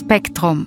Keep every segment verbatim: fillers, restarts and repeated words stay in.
Spektrum.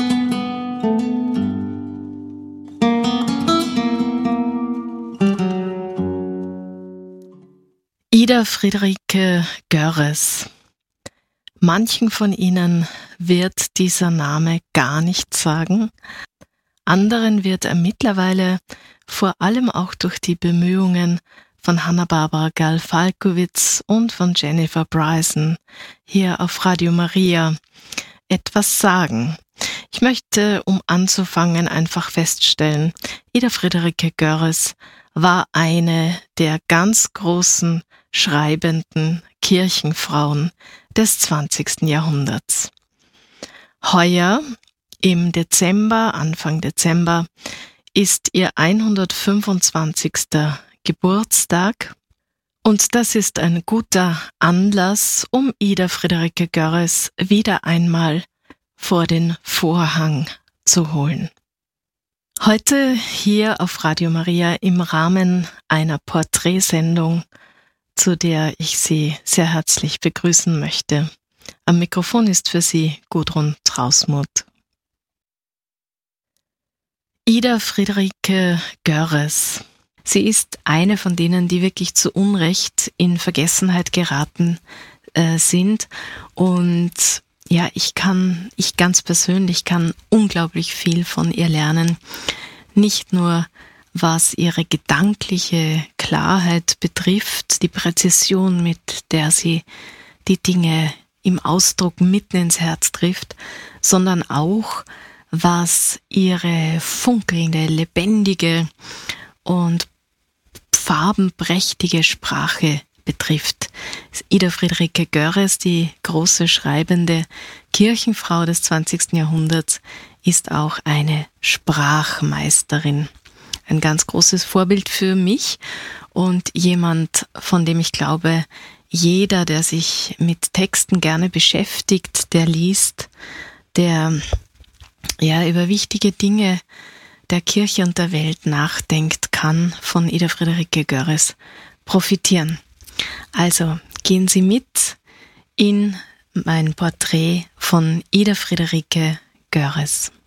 Ida Friederike Görres. Manchen von Ihnen wird dieser Name gar nichts sagen. Anderen wird er mittlerweile, vor allem auch durch die Bemühungen von Hanna-Barbara Gall-Falkowitz und von Jennifer Bryson hier auf Radio Maria, etwas sagen. Ich möchte, um anzufangen, einfach feststellen, Ida Friederike Görres war eine der ganz großen schreibenden Kirchenfrauen des zwanzigsten Jahrhunderts. Heuer, im Dezember, Anfang Dezember, ist ihr hundertfünfundzwanzigster Geburtstag und das ist ein guter Anlass, um Ida Friederike Görres wieder einmal vor den Vorhang zu holen. Heute hier auf Radio Maria im Rahmen einer Porträtsendung, zu der ich Sie sehr herzlich begrüßen möchte. Am Mikrofon ist für Sie Gudrun Trausmuth. Ida Friederike Görres. Sie ist eine von denen, die wirklich zu Unrecht in Vergessenheit geraten äh, sind. Und ja, ich kann, ich ganz persönlich kann unglaublich viel von ihr lernen. Nicht nur was ihre gedankliche Klarheit betrifft, die Präzision, mit der sie die Dinge im Ausdruck mitten ins Herz trifft, sondern auch was ihre funkelnde, lebendige und farbenprächtige Sprache betrifft. Ida Friederike Görres, die große schreibende Kirchenfrau des zwanzigsten Jahrhunderts, ist auch eine Sprachmeisterin. Ein ganz großes Vorbild für mich und jemand, von dem ich glaube, jeder, der sich mit Texten gerne beschäftigt, der liest, der ja über wichtige Dinge der Kirche und der Welt nachdenkt, kann von Ida Friederike Görres profitieren. Also gehen Sie mit in mein Porträt von Ida Friederike Görres.